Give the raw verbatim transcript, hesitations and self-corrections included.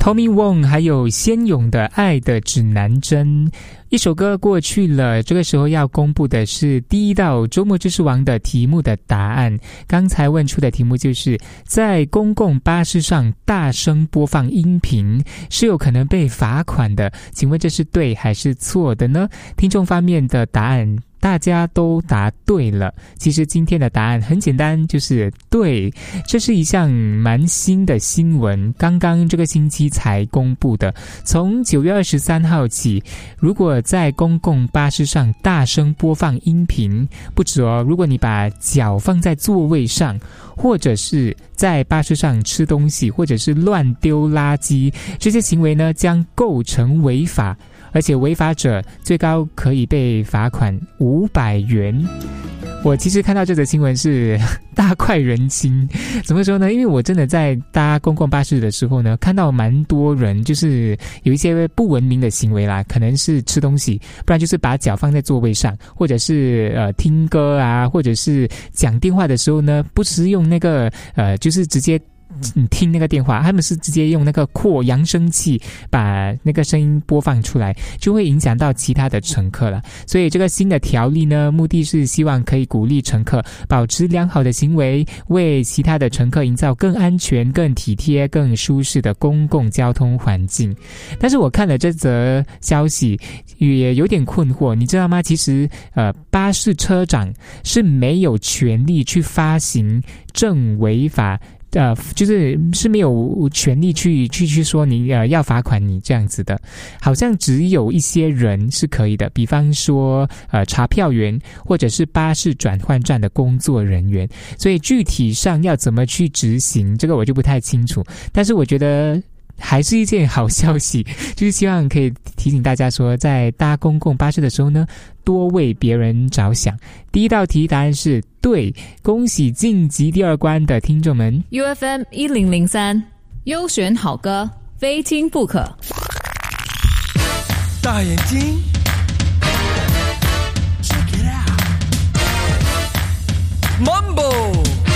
Tommy Wong 还有先勇的爱的指南针。一首歌过去了，这个时候要公布的是第一道周末知识王的题目的答案。刚才问出的题目就是在公共巴士上大声播放音频是有可能被罚款的，请问这是对还是错的呢？听众方面的答案大家都答对了，其实今天的答案很简单，就是对。这是一项蛮新的新闻，刚刚这个星期才公布的。从九月二十三号起，如果在公共巴士上大声播放音频，不止哦，如果你把脚放在座位上，或者是在巴士上吃东西，或者是乱丢垃圾，这些行为呢将构成违法，而且违法者最高可以被罚款五百元。我其实看到这则新闻是大快人心，怎么说呢？因为我真的在搭公共巴士的时候呢，看到蛮多人就是有一些不文明的行为啦，可能是吃东西，不然就是把脚放在座位上，或者是呃听歌啊，或者是讲电话的时候呢，不是用那个呃就是直接你听那个电话，他们是直接用那个扩扬声器把那个声音播放出来，就会影响到其他的乘客了。所以这个新的条例呢，目的是希望可以鼓励乘客保持良好的行为，为其他的乘客营造更安全、更体贴、更舒适的公共交通环境。但是我看了这则消息也有点困惑，你知道吗？其实呃，巴士车长是没有权利去发行正违法呃，就是是没有权利去去去说你呃要罚款你这样子的，好像只有一些人是可以的，比方说呃查票员或者是巴士转换站的工作人员，所以具体上要怎么去执行，这个我就不太清楚。但是我觉得还是一件好消息，就是希望可以提醒大家说，在搭公共巴士的时候呢，多为别人着想。第一道题答案是对，恭喜晋级第二关的听众们。 U F M 一零零三优选好歌，非听不可。 大眼睛 Check it out Mambo